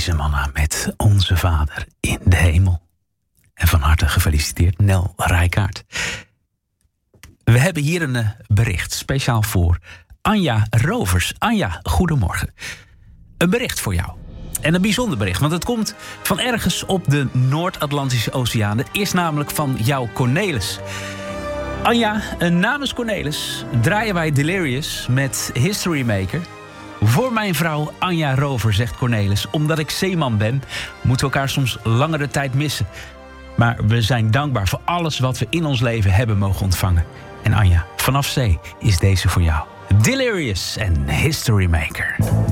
Louise Manna met Onze Vader in de Hemel. En van harte gefeliciteerd, Nel Rijkaard. We hebben hier een bericht speciaal voor Anja Rovers. Anja, goedemorgen. Een bericht voor jou. En een bijzonder bericht, want het komt van ergens op de Noord-Atlantische Oceaan. Het is namelijk van jouw Cornelis. Anja, namens Cornelis draaien wij Delirious met History Maker. Voor mijn vrouw Anja Rover, zegt Cornelis. Omdat ik zeeman ben, moeten we elkaar soms langere tijd missen. Maar we zijn dankbaar voor alles wat we in ons leven hebben mogen ontvangen. En Anja, vanaf zee is deze voor jou. Delirious en History Maker.